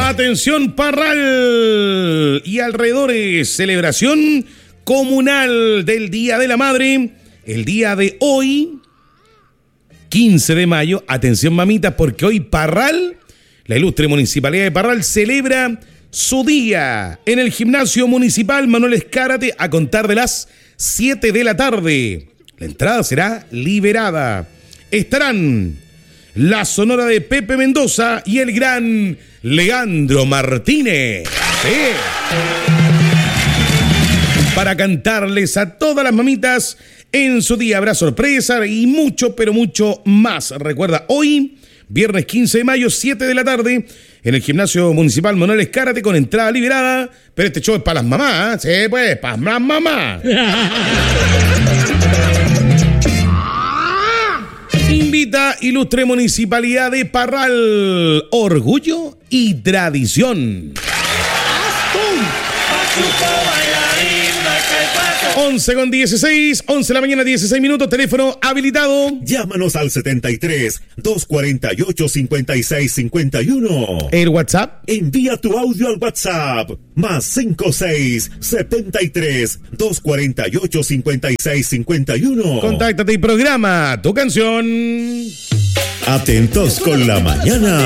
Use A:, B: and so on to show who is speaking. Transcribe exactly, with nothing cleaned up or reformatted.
A: Atención Parral y alrededores, celebración comunal del Día de la Madre, el día de hoy, quince de mayo. Atención mamita, porque hoy Parral, la ilustre Municipalidad de Parral, celebra su día en el Gimnasio Municipal Manuel Escárate a contar de las siete de la tarde. La entrada será liberada. Estarán la Sonora de Pepe Mendoza y el gran Leandro Martínez. Sí. Para cantarles a todas las mamitas en su día. Habrá sorpresa y mucho, pero mucho más. Recuerda, hoy, viernes quince de mayo, siete de la tarde, en el Gimnasio Municipal Manuel Escárate con entrada liberada. Pero este show es para las mamás, ¿eh? Sí, pues, para las mamás. Invita ilustre Municipalidad de Parral, orgullo y tradición. once con dieciséis, once de la mañana, dieciséis minutos, teléfono habilitado.
B: Llámanos al setenta y tres, doscientos cuarenta y ocho, cincuenta y seis cincuenta y uno.
A: El WhatsApp.
B: Envía tu audio al WhatsApp. Más cincuenta y seis, setenta y tres, doscientos cuarenta y ocho, cincuenta y seis cincuenta y uno.
A: Contáctate y programa tu canción.
B: Atentos con la mañana.